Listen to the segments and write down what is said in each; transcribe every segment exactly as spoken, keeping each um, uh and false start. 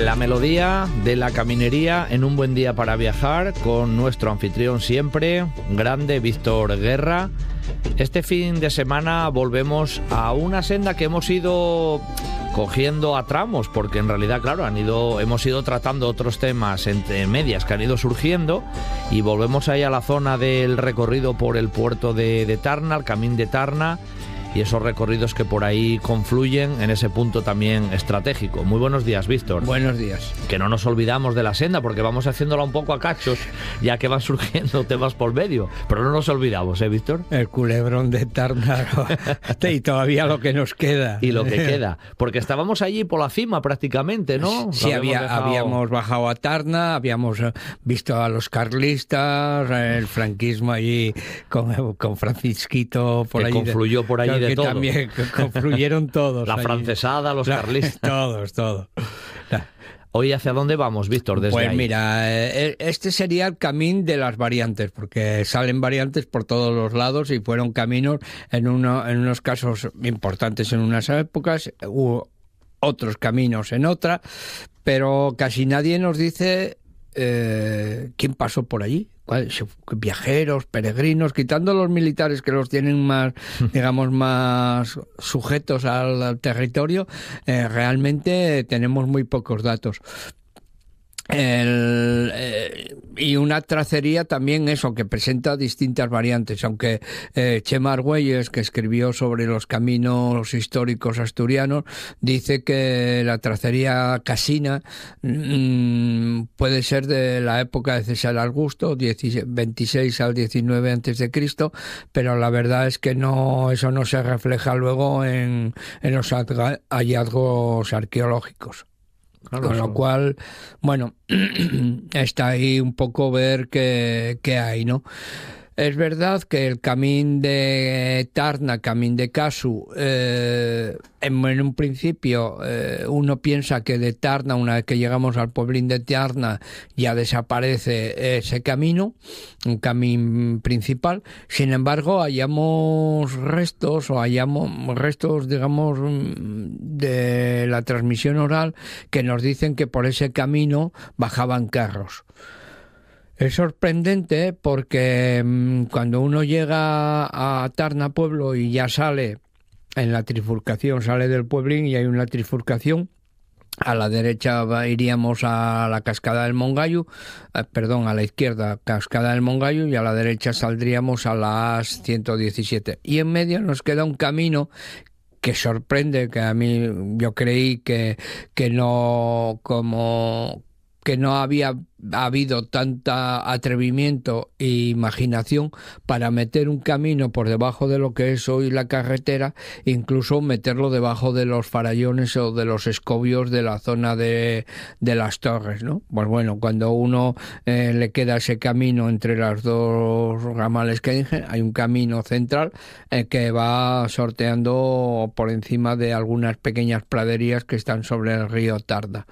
La melodía de la caminería en un buen día para viajar con nuestro anfitrión siempre, grande Víctor Guerra. Este fin de semana volvemos a una senda que hemos ido cogiendo a tramos, porque en realidad, claro, han ido, hemos ido tratando otros temas entre medias que han ido surgiendo, y volvemos ahí a la zona del recorrido por el puerto de, de Tarna, el Camín de Tarna, y esos recorridos que por ahí confluyen en ese punto también estratégico. Muy buenos días, Víctor. Buenos días. Que no nos olvidamos de la senda, porque vamos haciéndola un poco a cachos, ya que van surgiendo temas por medio. Pero no nos olvidamos, ¿eh, Víctor? El culebrón de Tarna y todavía lo que nos queda. Y lo que queda. Porque estábamos allí por la cima prácticamente, ¿no? Sí, había, dejado... habíamos bajado a Tarna, habíamos visto a los carlistas, el franquismo allí con, con Francisquito por que allí. confluyó por allí. Que De todo. También confluyeron todos. La allí. Francesada, los La, carlistas. Todos, todos. Hoy, ¿hacia dónde vamos, Víctor? Desde pues ahí. mira, este sería el camino de las variantes, porque salen variantes por todos los lados y fueron caminos en, uno, en unos casos importantes en unas épocas, hubo otros caminos en otra, pero casi nadie nos dice eh, quién pasó por allí. Viajeros, peregrinos, quitando los militares que los tienen más, digamos, más sujetos al, al territorio, eh, realmente tenemos muy pocos datos. El, eh, y una tracería también eso, que presenta distintas variantes, aunque eh, Chema Argüelles, que escribió sobre los caminos históricos asturianos, dice que la tracería casina mmm, puede ser de la época de César Augusto, veintiséis al diecinueve antes de Cristo, pero la verdad es que no, eso no se refleja luego en, en los hallazgos arqueológicos. Claro, con lo sí. cual, bueno, está ahí un poco ver qué, qué hay, ¿no? Es verdad que el camín de Tarna, camín de Casu, eh, en, en un principio eh, uno piensa que de Tarna, una vez que llegamos al pueblín de Tarna, ya desaparece ese camino, un camín principal. Sin embargo, hallamos restos o hallamos restos, digamos, de la transmisión oral que nos dicen que por ese camino bajaban carros. Es sorprendente porque mmm, cuando uno llega a Tarna pueblo y ya sale en la trifurcación, sale del pueblín y hay una trifurcación, a la derecha iríamos a la Cascada del Mongallo, eh, perdón, a la izquierda Cascada del Mongallo, y a la derecha saldríamos a la A S ciento diecisiete. Y en medio nos queda un camino que sorprende, que a mí yo creí que, que no como... que no había habido tanta atrevimiento e imaginación para meter un camino por debajo de lo que es hoy la carretera, incluso meterlo debajo de los farallones o de los escobios de la zona de, de las torres, ¿no? Pues bueno, cuando uno eh, le queda ese camino entre las dos ramales que dije, hay un camino central eh, que va sorteando por encima de algunas pequeñas praderías que están sobre el río Tarda.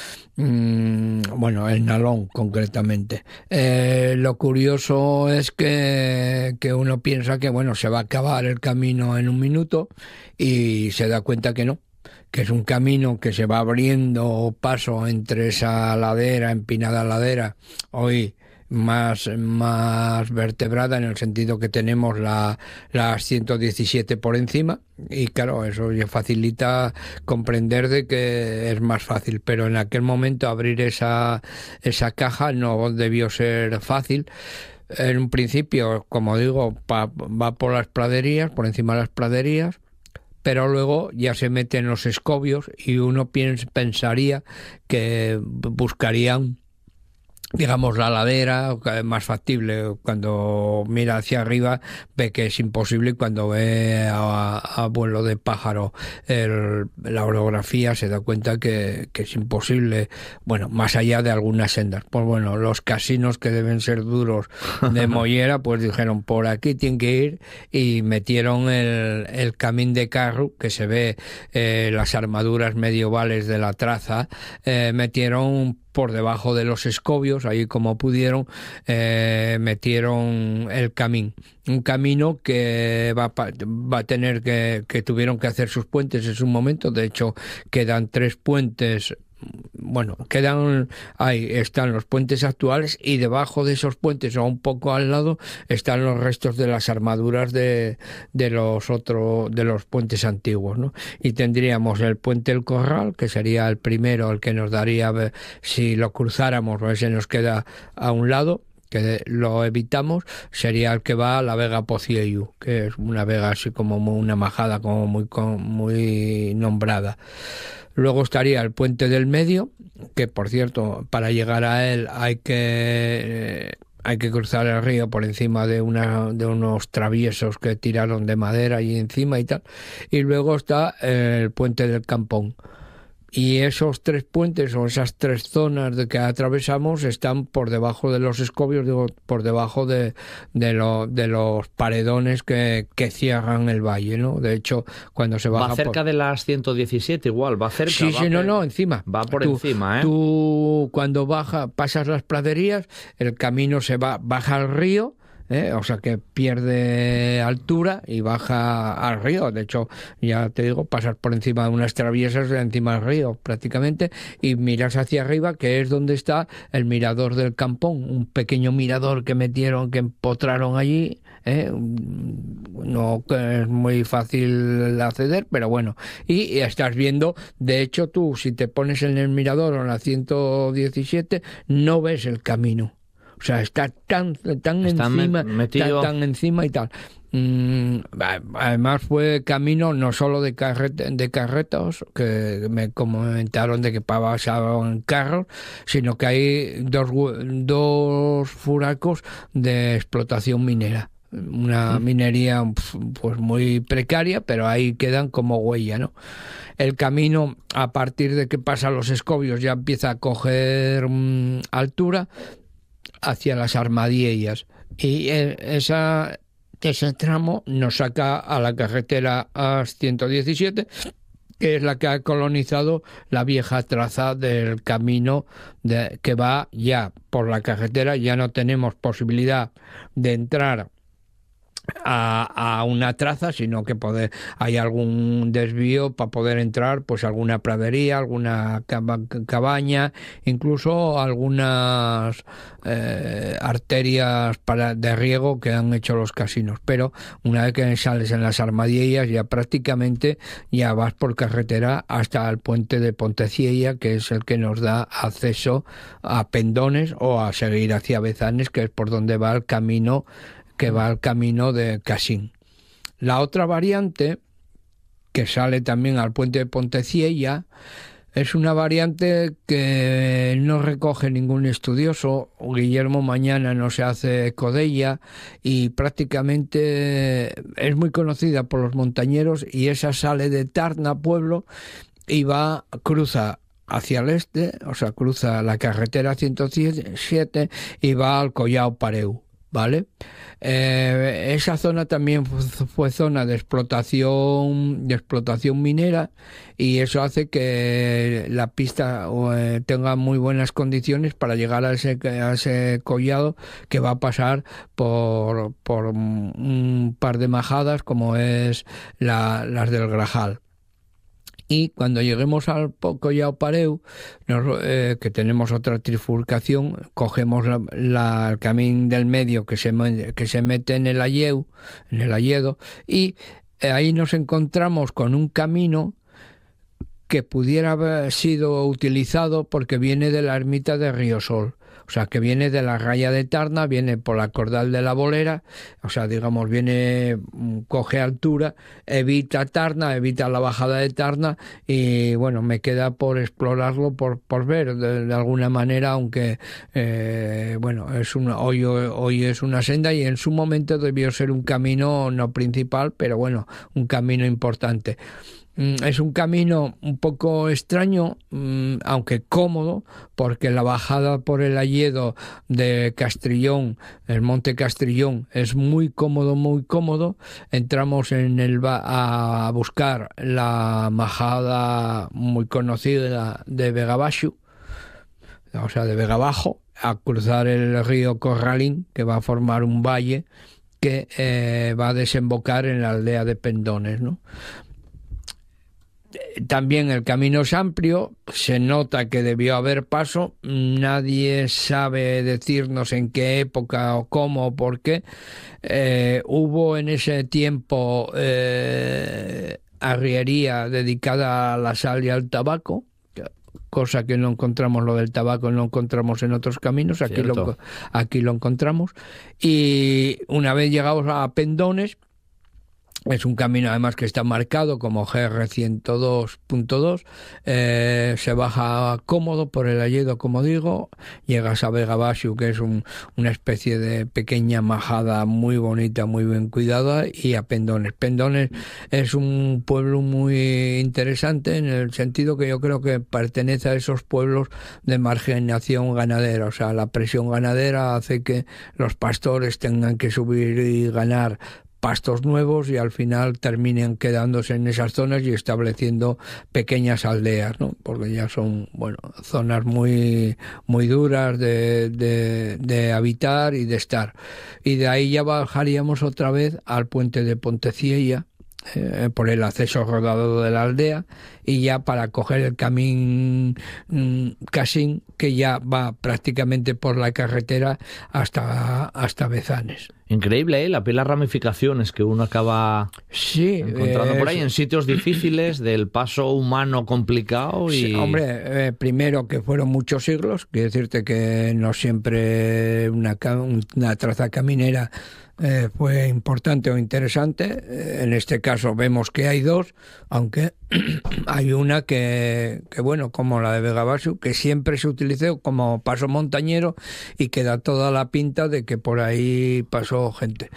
Mm, bueno, el Nalón concretamente. Eh, lo curioso es que, que uno piensa que bueno, se va a acabar el camino en un minuto y se da cuenta que no, que es un camino que se va abriendo paso entre esa ladera, empinada ladera, hoy más, más vertebrada en el sentido que tenemos la, la ciento diecisiete por encima, y claro, eso ya facilita comprender de que es más fácil, pero en aquel momento abrir esa, esa caja no debió ser fácil. En un principio, como digo, pa, va por las praderías, por encima de las praderías, pero luego ya se mete en los escobios y uno piens, pensaría que buscarían, digamos, la ladera, más factible. Cuando mira hacia arriba ve que es imposible, y cuando ve a, a vuelo de pájaro el, la orografía se da cuenta que, que es imposible, bueno, más allá de algunas sendas. Pues bueno, los casinos, que deben ser duros de mollera, pues dijeron, por aquí tienen que ir, y metieron el, el camín de carro, que se ve eh, las armaduras medievales de la traza, eh, metieron por debajo de los escobios, ahí como pudieron, eh, metieron el camín. Un camino que va, va a tener que, que tuvieron que hacer sus puentes en su momento. De hecho, quedan tres puentes bueno, quedan ahí, están los puentes actuales y debajo de esos puentes o un poco al lado están los restos de las armaduras de, de los otros, de los puentes antiguos, ¿no? Y tendríamos el puente El Corral, que sería el primero, el que nos daría, si lo cruzáramos, pues se nos queda a un lado, que lo evitamos, sería el que va a la Vega Pociello, que es una vega así como muy, una majada como muy, muy nombrada. Luego estaría el puente del medio, que por cierto, para llegar a él hay que eh, hay que cruzar el río por encima de una de unos traviesos que tiraron de madera y encima y tal. Y luego está el puente del Campón. Y esos tres puentes o esas tres zonas de que atravesamos están por debajo de los escobios, digo, por debajo de, de, lo, de los paredones que, que cierran el valle, ¿no? De hecho, cuando se baja... Va cerca por... de las ciento diecisiete igual, va cerca. Sí, va sí, por... no, no, encima. Va por tú, encima, ¿eh? Tú cuando baja, pasas las praderías, el camino se va, baja al río, ¿eh? O sea que pierde altura y baja al río. De hecho, ya te digo, pasas por encima de unas traviesas encima del río prácticamente y miras hacia arriba, que es donde está el mirador del Campón, un pequeño mirador que metieron, que empotraron allí, ¿eh? No es muy fácil acceder, pero bueno, y estás viendo, de hecho tú si te pones en el mirador o en la ciento diecisiete no ves el camino. O sea, está tan, tan encima, tan, tan encima y tal. Mm, además fue camino no solo de, carret de carretas, que me comentaron de que pasaban carros, sino que hay dos, dos furacos de explotación minera. Una minería pues muy precaria, pero ahí quedan como huella, ¿no? El camino, a partir de que pasa los escobios, ya empieza a coger um, altura hacia las Armadiellas, y esa, ese tramo nos saca a la carretera A ciento diecisiete, que es la que ha colonizado la vieja traza del camino de, que va ya por la carretera. Ya no tenemos posibilidad de entrar A, a una traza, sino que poder, hay algún desvío para poder entrar, pues alguna pradería, alguna cabaña, incluso algunas eh, arterias para, de riego que han hecho los casinos. Pero una vez que sales en las Armadiellas, ya prácticamente ya vas por carretera hasta el puente de Ponteciella, que es el que nos da acceso a Pendones o a seguir hacia Bezanes, que es por donde va el camino que va al camino de Casín. La otra variante, que sale también al puente de Ponteciella, es una variante que no recoge ningún estudioso. Guillermo Mañana no se hace eco de ella y prácticamente es muy conocida por los montañeros, y esa sale de Tarna, pueblo, y va, cruza hacia el este, o sea, cruza la carretera ciento siete y va al Collao Pareu, ¿vale? Eh, esa zona también fue, fue zona de explotación de explotación minera, y eso hace que la pista eh, tenga muy buenas condiciones para llegar a ese, a ese collado, que va a pasar por, por un par de majadas como es la, las del Grajal. Y cuando lleguemos al Collao Pareu, nos, eh, que tenemos otra trifurcación, cogemos la, la, el camino del medio que se, que se mete en el Alleu, en el Alledo, y eh, ahí nos encontramos con un camino que pudiera haber sido utilizado porque viene de la ermita de Riosol. O sea, que viene de la raya de Tarna, viene por la Cordal de la Bolera, o sea, digamos, viene, coge altura, evita Tarna, evita la bajada de Tarna, y bueno, me queda por explorarlo, por, por ver de, de alguna manera, aunque, eh, bueno, es una, hoy, hoy es una senda, y en su momento debió ser un camino no principal, pero bueno, un camino importante. Es un camino un poco extraño, aunque cómodo, porque la bajada por el Alledo de Castrillón, el monte Castrillón, es muy cómodo, muy cómodo. Entramos en el a buscar la majada muy conocida de Vega Baixo, o sea, de Vega Bajo, a cruzar el río Corralín, que va a formar un valle que eh, va a desembocar en la aldea de Pendones, ¿no? También el camino es amplio, se nota que debió haber paso, nadie sabe decirnos en qué época o cómo o por qué. Eh, hubo en ese tiempo eh, arriería dedicada a la sal y al tabaco, cosa que no encontramos, lo del tabaco no encontramos en otros caminos, aquí, lo, aquí lo encontramos. Y una vez llegados a Pendones, es un camino además que está marcado como G R ciento dos punto dos, eh, se baja cómodo por el Alledo, como digo, llegas a Vega Baixo, que es un, una especie de pequeña majada muy bonita, muy bien cuidada, y a Pendones. Pendones es un pueblo muy interesante en el sentido que yo creo que pertenece a esos pueblos de marginación ganadera, o sea, la presión ganadera hace que los pastores tengan que subir y ganar pastos nuevos y al final terminen quedándose en esas zonas y estableciendo pequeñas aldeas, ¿no? Porque ya son, bueno, zonas muy muy duras de, de, de habitar y de estar. Y de ahí ya bajaríamos otra vez al puente de Ponteciella, Eh, por el acceso rodado de la aldea, y ya para coger el camino mmm, Casín, que ya va prácticamente por la carretera hasta, hasta Bezanes. Increíble, ¿eh? La las ramificaciones que uno acaba sí, encontrando eh, por ahí en sitios difíciles del paso humano complicado. Y... Sí, hombre, eh, primero que fueron muchos siglos, quiero decirte que no siempre una, una traza caminera Eh, fue importante o interesante. Eh, en este caso vemos que hay dos, aunque hay una que, que, bueno, como la de Vega Baixo, que siempre se utilizó como paso montañero y que da toda la pinta de que por ahí pasó gente.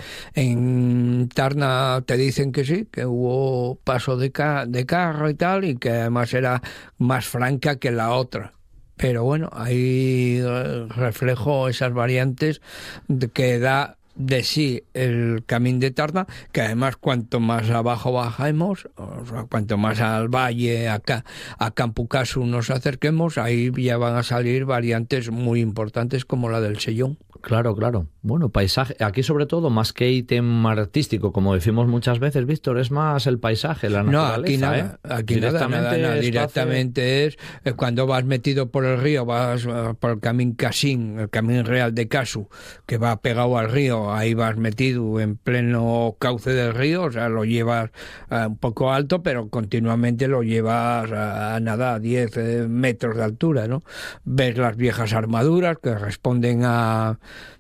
En Tarna te dicen que sí, que hubo paso de, ca de carro y tal, y que además era más franca que la otra. Pero bueno, ahí reflejo esas variantes de que da de sí el Camín de Tarna, que además cuanto más abajo bajemos, o sea, cuanto más al valle, acá a Campucasu nos acerquemos, ahí ya van a salir variantes muy importantes como la del Sellón. Claro, claro. Bueno, paisaje, aquí sobre todo, más que ítem artístico, como decimos muchas veces, Víctor, es más el paisaje, la naturaleza. No, aquí nada, ¿eh? aquí nada, nada, nada. Directamente es, es cuando vas metido por el río, vas uh, por el Camín Casín, el Camín Real de Casu, que va pegado al río, ahí vas metido en pleno cauce del río, o sea, lo llevas uh, un poco alto, pero continuamente lo llevas a, a nada, a diez eh, metros de altura, ¿no? Ves las viejas armaduras que responden a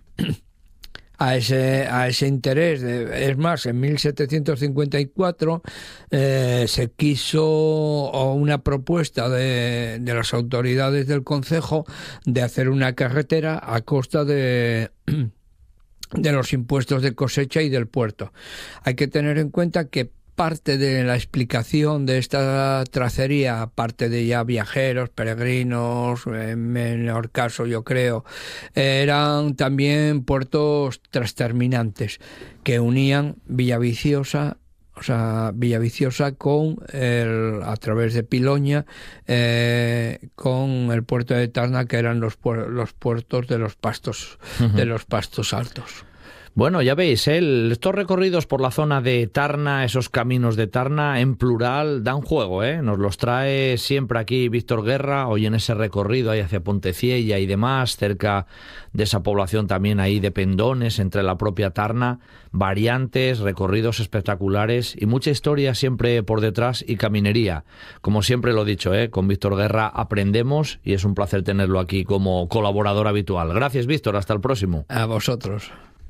a ese a ese interés de, es más, en mil setecientos cincuenta y cuatro eh, se quiso, o una propuesta de, de las autoridades del concejo, de hacer una carretera a costa de de los impuestos de cosecha y del puerto. Hay que tener en cuenta que parte de la explicación de esta tracería, aparte de ya viajeros, peregrinos, en menor caso yo creo, eran también puertos transterminantes que unían Villaviciosa, o sea, Villaviciosa con el, a través de Piloña, eh, con el puerto de Tarna, que eran los, puer los puertos de los pastos, uh-huh. de los pastos altos. Bueno, ya veis, ¿eh? Estos recorridos por la zona de Tarna, esos caminos de Tarna, en plural, dan juego, ¿eh? Nos los trae siempre aquí Víctor Guerra, hoy en ese recorrido ahí hacia Ponteciella y demás, cerca de esa población también ahí de Pendones, entre la propia Tarna, variantes, recorridos espectaculares y mucha historia siempre por detrás y caminería. Como siempre lo he dicho, ¿eh? Con Víctor Guerra aprendemos y es un placer tenerlo aquí como colaborador habitual. Gracias, Víctor, hasta el próximo. A vosotros.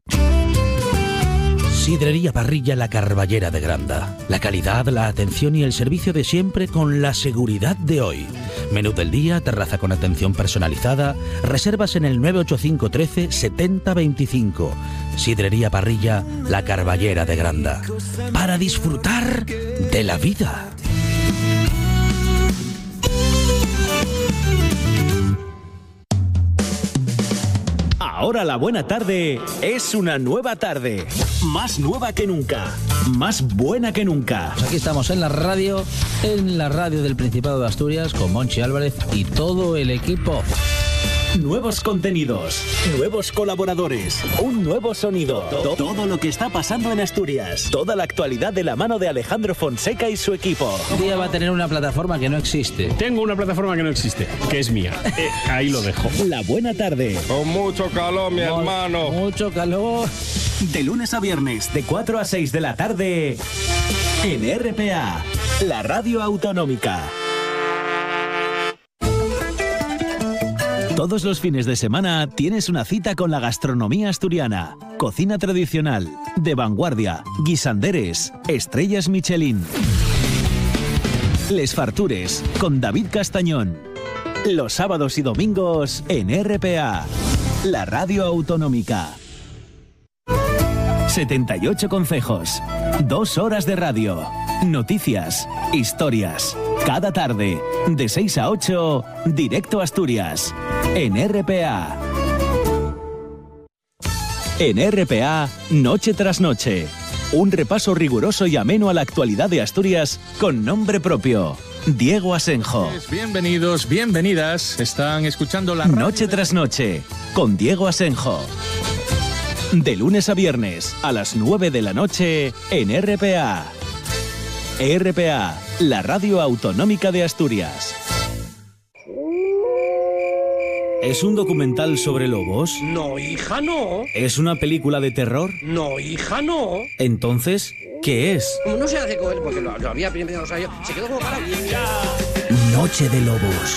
Sidrería Parrilla La Carballera de Granda. La calidad, la atención y el servicio de siempre con la seguridad de hoy. Menú del día, terraza con atención personalizada. Reservas en el nueve ocho cinco trece setenta veinticinco. Sidrería Parrilla La Carballera de Granda. Para disfrutar de la vida. Ahora la buena tarde es una nueva tarde. Más nueva que nunca. Más buena que nunca. Pues aquí estamos en la radio, en la radio del Principado de Asturias, con Monchi Álvarez y todo el equipo. Nuevos contenidos, nuevos colaboradores, un nuevo sonido. Todo, todo lo que está pasando en Asturias. Toda la actualidad de la mano de Alejandro Fonseca y su equipo. Un día va a tener una plataforma que no existe. Tengo una plataforma que no existe, que es mía. Eh, ahí lo dejo. La buena tarde. Con mucho calor, mi Mu- hermano. Mucho calor. De lunes a viernes, de cuatro a seis de la tarde, en R P A, la radio autonómica. Todos los fines de semana tienes una cita con la gastronomía asturiana. Cocina tradicional, de vanguardia, guisanderes, estrellas Michelin. Les Fartures, con David Castañón. Los sábados y domingos en R P A, la radio autonómica. setenta y ocho concejos, dos horas de radio, noticias, historias. Cada tarde, de seis a ocho, directo a Asturias, en R P A. En R P A, noche tras noche, un repaso riguroso y ameno a la actualidad de Asturias con nombre propio. Diego Asenjo. Bienvenidos, bienvenidas. Están escuchando la radio Noche tras noche, con Diego Asenjo. De lunes a viernes, a las nueve de la noche, en R P A. R P A, la radio autonómica de Asturias. ¿Es un documental sobre lobos? No, hija, no. ¿Es una película de terror? No, hija, no. Entonces, ¿qué es? Como no se hace con él, porque lo, lo había primero, o sea, yo, se quedó como parado. Noche de Lobos.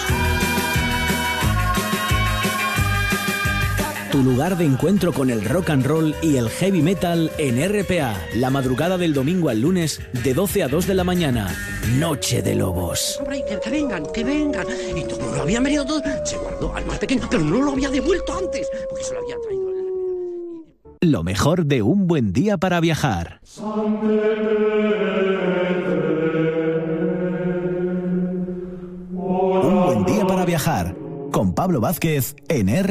Tu lugar de encuentro con el rock and roll y el heavy metal en R P A. La madrugada del domingo al lunes, de doce a dos de la mañana. Noche de Lobos. Hombre, que, que vengan, que vengan. Y como lo habían venido todo, se guardó al más pequeño, pero no lo había devuelto antes, porque se lo habían traído. Lo mejor de un buen día para viajar. Un buen día para viajar. Con Pablo Vázquez en R P A.